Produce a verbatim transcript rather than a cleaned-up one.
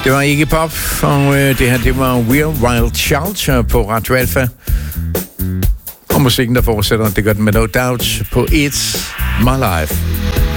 Det var Iggy Pop, og øh, det her, det var Weird Wild Child på Radio Alpha. Og musikken, der fortsætter, det gør den med No Doubt på It's My Life.